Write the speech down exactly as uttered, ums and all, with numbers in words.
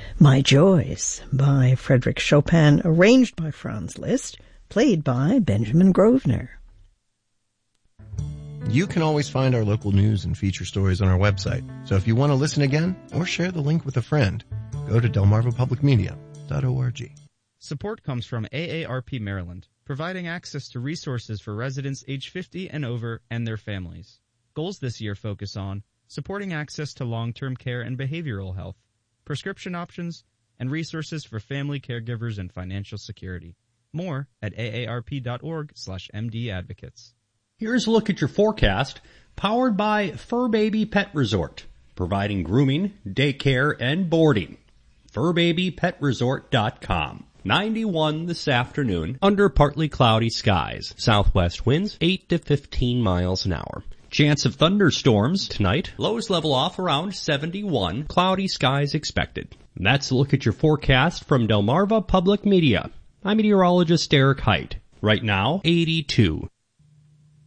My Joys by Frederick Chopin, arranged by Franz Liszt, played by Benjamin Grosvenor. You can always find our local news and feature stories on our website. So if you want to listen again or share the link with a friend, go to delmarva public media dot org. Support comes from A A R P Maryland, providing access to resources for residents age fifty and over and their families. Goals this year focus on supporting access to long-term care and behavioral health, prescription options, and resources for family caregivers and financial security. More at A A R P dot org slash M D advocates. Here's a look at your forecast, powered by Fur Baby Pet Resort, providing grooming, daycare, and boarding. fur baby pet resort dot com. ninety-one this afternoon, under partly cloudy skies. Southwest winds eight to fifteen miles an hour. Chance of thunderstorms tonight. Lows level off around seventy-one. Cloudy skies expected. And that's a look at your forecast from Delmarva Public Media. I'm meteorologist Derek Height. Right now, eighty-two.